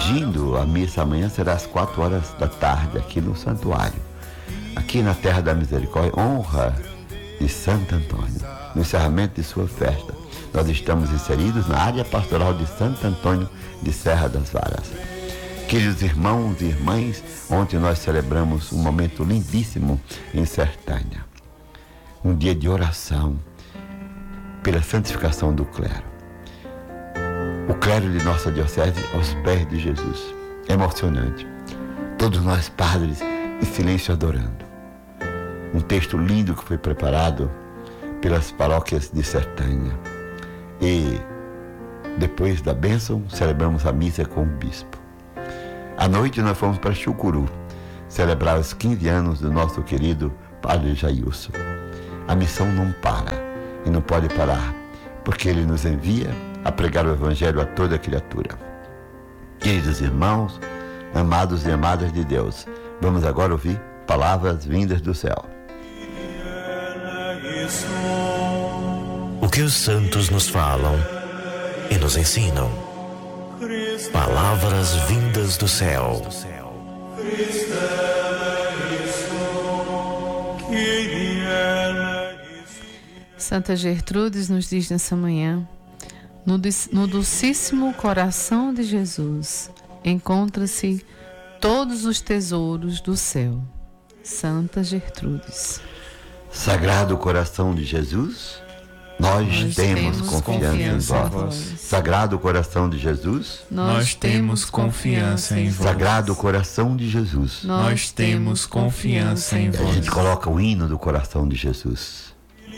corrigindo, a missa amanhã será às 4 horas da tarde, aqui no santuário. Aqui na Terra da Misericórdia, honra de Santo Antônio, no encerramento de sua festa. Nós estamos inseridos na área pastoral de Santo Antônio de Serra das Varas. Queridos irmãos e irmãs, ontem nós celebramos um momento lindíssimo em Sertânia. Um dia de oração pela santificação do clero. O clero de nossa diocese aos pés de Jesus. Emocionante. Todos nós padres em silêncio adorando. Um texto lindo que foi preparado pelas paróquias de Sertânia. E depois da bênção, celebramos a missa com o bispo. À noite nós fomos para Chucuru celebrar os 15 anos do nosso querido Padre Jailson. A missão não para e não pode parar, porque ele nos envia a pregar o Evangelho a toda criatura. Queridos irmãos, amados e amadas de Deus, vamos agora ouvir palavras vindas do céu. O que os santos nos falam e nos ensinam. Palavras vindas do céu. Santa Gertrudes nos diz nessa manhã: no docíssimo coração de Jesus encontra-se todos os tesouros do céu. Santa Gertrudes. Sagrado coração de Jesus, nós temos confiança em vós. Sagrado coração de Jesus, nós temos confiança em vós. Sagrado coração de Jesus, nós temos confiança em vós. A gente coloca o hino do coração de Jesus.